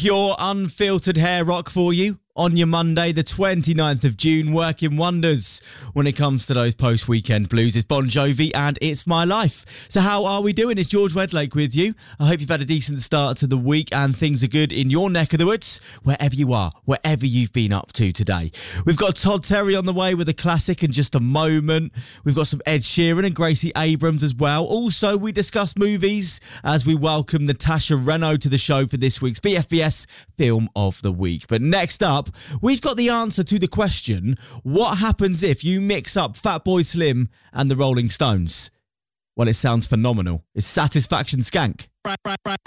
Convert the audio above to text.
pure, unfiltered hair rock for you on your Monday, the 29th of June, working wonders when it comes to those post-weekend blues. It's Bon Jovi and It's My Life. So how are we doing? It's George Wedlake with you. I hope you've had a decent start to the week and things are good in your neck of the woods, wherever you are, wherever you've been up to today. We've got Todd Terry on the way with a classic in just a moment. We've got some Ed Sheeran and Gracie Abrams as well. Also, we discuss movies as we welcome Natasha Reno to the show for this week's BFBS Film of the Week. But next up, we've got the answer to the question, what happens if you mix up Fatboy Slim and the Rolling Stones? Well, it sounds phenomenal. It's Satisfaction Skank.